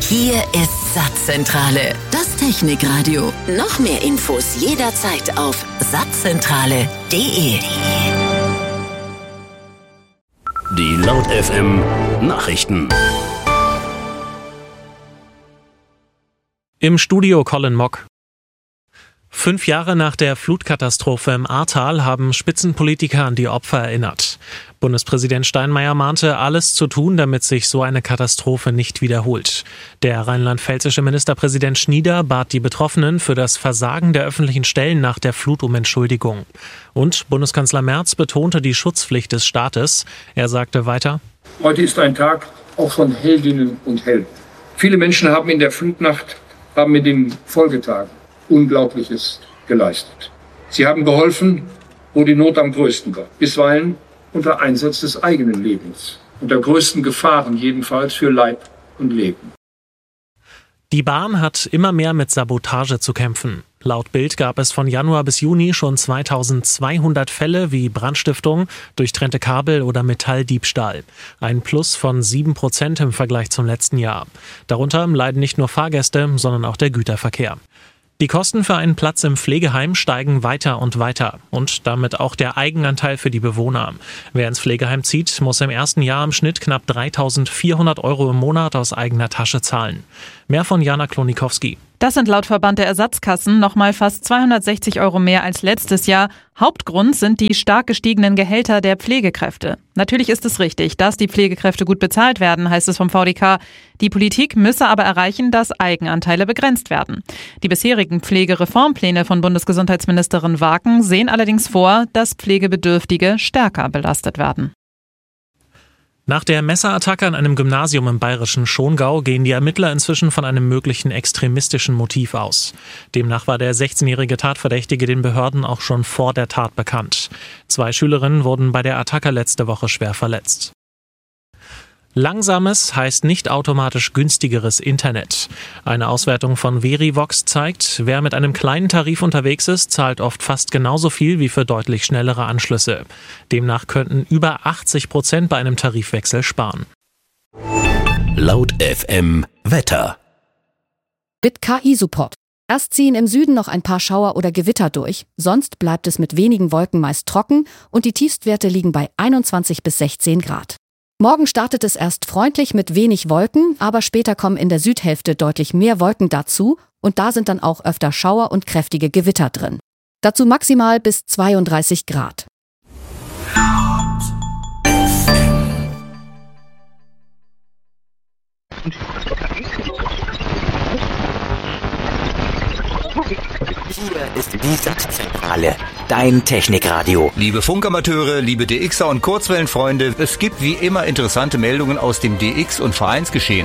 Hier ist Satzzentrale, das Technikradio. Noch mehr Infos jederzeit auf satzzentrale.de. Die Laut FM Nachrichten. Im Studio Colin Mock. 5 Jahre nach der Flutkatastrophe im Ahrtal haben Spitzenpolitiker an die Opfer erinnert. Bundespräsident Steinmeier mahnte, alles zu tun, damit sich so eine Katastrophe nicht wiederholt. Der rheinland-pfälzische Ministerpräsident Schnieder bat die Betroffenen für das Versagen der öffentlichen Stellen nach der Flut um Entschuldigung. Und Bundeskanzler Merz betonte die Schutzpflicht des Staates. Er sagte weiter: Heute ist ein Tag auch von Heldinnen und Helden. Viele Menschen haben in der Flutnacht, haben in den Folgetagen Unglaubliches geleistet. Sie haben geholfen, wo die Not am größten war. Bisweilen unter Einsatz des eigenen Lebens. Unter größten Gefahren jedenfalls für Leib und Leben. Die Bahn hat immer mehr mit Sabotage zu kämpfen. Laut Bild gab es von Januar bis Juni schon 2200 Fälle wie Brandstiftung, durchtrennte Kabel oder Metalldiebstahl. Ein Plus von 7% im Vergleich zum letzten Jahr. Darunter leiden nicht nur Fahrgäste, sondern auch der Güterverkehr. Die Kosten für einen Platz im Pflegeheim steigen weiter und weiter und damit auch der Eigenanteil für die Bewohner. Wer ins Pflegeheim zieht, muss im ersten Jahr im Schnitt knapp 3.400 € im Monat aus eigener Tasche zahlen. Mehr von Jana Klonikowski. Das sind laut Verband der Ersatzkassen nochmal fast 260 € mehr als letztes Jahr. Hauptgrund sind die stark gestiegenen Gehälter der Pflegekräfte. Natürlich ist es richtig, dass die Pflegekräfte gut bezahlt werden, heißt es vom VDK. Die Politik müsse aber erreichen, dass Eigenanteile begrenzt werden. Die bisherigen Pflegereformpläne von Bundesgesundheitsministerin Waken sehen allerdings vor, dass Pflegebedürftige stärker belastet werden. Nach der Messerattacke an einem Gymnasium im bayerischen Schongau gehen die Ermittler inzwischen von einem möglichen extremistischen Motiv aus. Demnach war der 16-jährige Tatverdächtige den Behörden auch schon vor der Tat bekannt. 2 Schülerinnen wurden bei der Attacke letzte Woche schwer verletzt. Langsames heißt nicht automatisch günstigeres Internet. Eine Auswertung von Verivox zeigt, wer mit einem kleinen Tarif unterwegs ist, zahlt oft fast genauso viel wie für deutlich schnellere Anschlüsse. Demnach könnten über 80% bei einem Tarifwechsel sparen. Laut FM Wetter. Mit KI-Support. Erst ziehen im Süden noch ein paar Schauer oder Gewitter durch, sonst bleibt es mit wenigen Wolken meist trocken und die Tiefstwerte liegen bei 21 bis 16 Grad. Morgen startet es erst freundlich mit wenig Wolken, aber später kommen in der Südhälfte deutlich mehr Wolken dazu und da sind dann auch öfter Schauer und kräftige Gewitter drin. Dazu maximal bis 32 Grad. Hier ist die Satzzentrale, dein Technikradio. Liebe Funkamateure, liebe DXer und Kurzwellenfreunde, es gibt wie immer interessante Meldungen aus dem DX- und Vereinsgeschehen.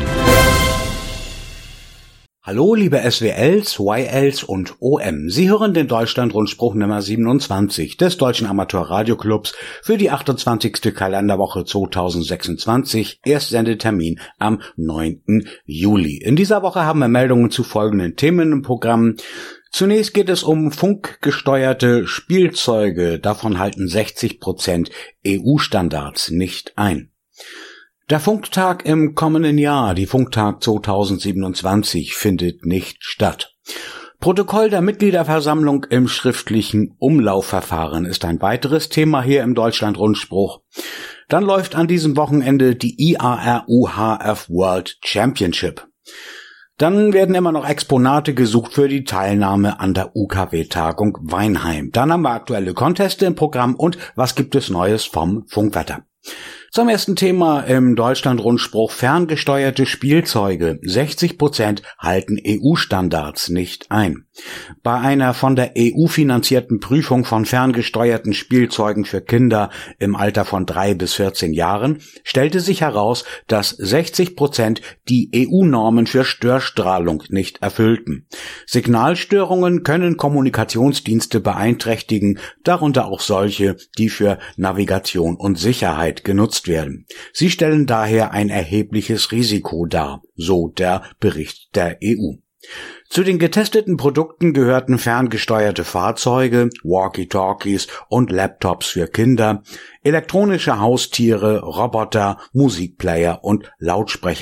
Hallo liebe SWLs, YLs und OM. Sie hören den Deutschlandrundspruch Nummer 27 des Deutschen Amateurradioclubs für die 28. Kalenderwoche 2026, Erstsendetermin am 9. Juli. In dieser Woche haben wir Meldungen zu folgenden Themen im Programm. Zunächst geht es um funkgesteuerte Spielzeuge. Davon halten 60% EU-Standards nicht ein. Der Funktag im kommenden Jahr, die Funktag 2027, findet nicht statt. Protokoll der Mitgliederversammlung im schriftlichen Umlaufverfahren ist ein weiteres Thema hier im Deutschlandrundspruch. Dann läuft an diesem Wochenende die IARU-HF World Championship. Dann werden immer noch Exponate gesucht für die Teilnahme an der UKW-Tagung Weinheim. Dann haben wir aktuelle Conteste im Programm und was gibt es Neues vom Funkwetter. Zum ersten Thema im Deutschlandrundspruch: ferngesteuerte Spielzeuge. 60% halten EU-Standards nicht ein. Bei einer von der EU finanzierten Prüfung von ferngesteuerten Spielzeugen für Kinder im Alter von 3 bis 14 Jahren stellte sich heraus, dass 60% die EU-Normen für Störstrahlung nicht erfüllten. Signalstörungen können Kommunikationsdienste beeinträchtigen, darunter auch solche, die für Navigation und Sicherheit genutzt werden. Sie stellen daher ein erhebliches Risiko dar, so der Bericht der EU. Zu den getesteten Produkten gehörten ferngesteuerte Fahrzeuge, Walkie-Talkies und Laptops für Kinder, elektronische Haustiere, Roboter, Musikplayer und Lautsprecher.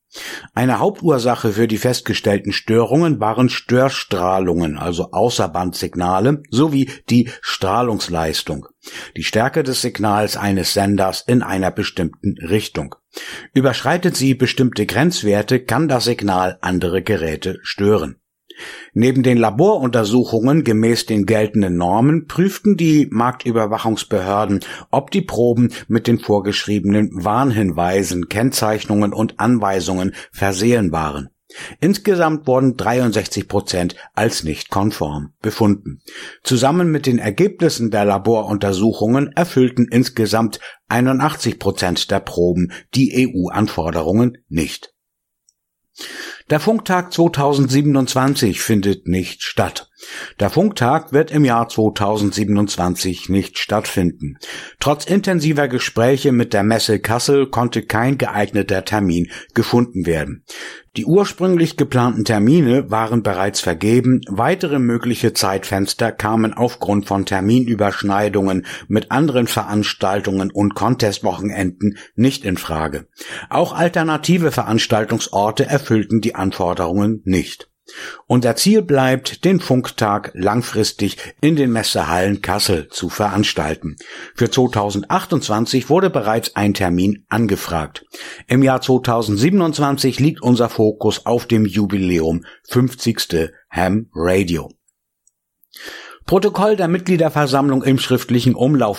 Eine Hauptursache für die festgestellten Störungen waren Störstrahlungen, also Außerbandsignale, sowie die Strahlungsleistung, die Stärke des Signals eines Senders in einer bestimmten Richtung. Überschreitet sie bestimmte Grenzwerte, kann das Signal andere Geräte stören. Neben den Laboruntersuchungen gemäß den geltenden Normen prüften die Marktüberwachungsbehörden, ob die Proben mit den vorgeschriebenen Warnhinweisen, Kennzeichnungen und Anweisungen versehen waren. Insgesamt wurden 63% als nicht konform befunden. Zusammen mit den Ergebnissen der Laboruntersuchungen erfüllten insgesamt 81% der Proben die EU-Anforderungen nicht. Der Funktag 2027 findet nicht statt. Der Funktag wird im Jahr 2027 nicht stattfinden. Trotz intensiver Gespräche mit der Messe Kassel konnte kein geeigneter Termin gefunden werden. Die ursprünglich geplanten Termine waren bereits vergeben, weitere mögliche Zeitfenster kamen aufgrund von Terminüberschneidungen mit anderen Veranstaltungen und Contestwochenenden nicht in Frage. Auch alternative Veranstaltungsorte erfüllten die Anforderungen nicht. Unser Ziel bleibt, den Funktag langfristig in den Messehallen Kassel zu veranstalten. Für 2028 wurde bereits ein Termin angefragt. Im Jahr 2027 liegt unser Fokus auf dem Jubiläum 50. Ham Radio. Protokoll der Mitgliederversammlung im schriftlichen Umlauf